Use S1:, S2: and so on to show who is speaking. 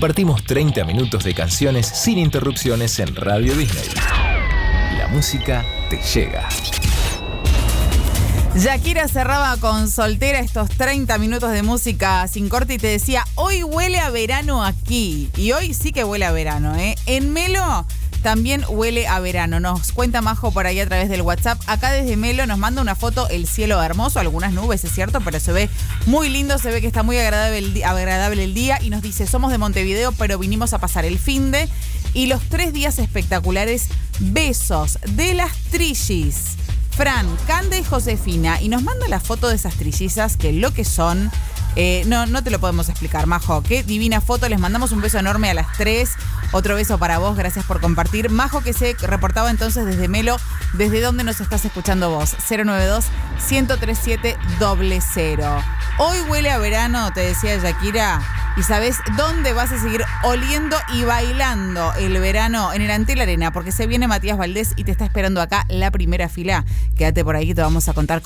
S1: Compartimos 30 minutos de canciones sin interrupciones en Radio Disney. La música te llega.
S2: Shakira cerraba con Soltera estos 30 minutos de música sin corte y te decía, hoy huele a verano aquí. Y hoy sí que huele a verano, ¿eh? En Melo también huele a verano. Nos cuenta Majo por ahí a través del WhatsApp. Acá desde Melo nos manda una foto, el cielo hermoso, algunas nubes, es cierto, pero se ve muy lindo, se ve que está muy agradable el día. Y nos dice, somos de Montevideo, pero vinimos a pasar el finde y los 3 días espectaculares. Besos de las Trillis. Fran, Cande y Josefina. Y nos manda la foto de esas trillizas, que lo que son... No te lo podemos explicar, Majo. Qué divina foto. Les mandamos un beso enorme a las 3. Otro beso para vos. Gracias por compartir. Majo, que se reportaba entonces desde Melo. ¿Desde dónde nos estás escuchando vos? 092-137-00. Hoy huele a verano, te decía Shakira. ¿Y sabés dónde vas a seguir oliendo y bailando el verano? En el Antel Arena, porque se viene Matías Valdés y te está esperando acá la primera fila. Quédate por ahí que te vamos a contar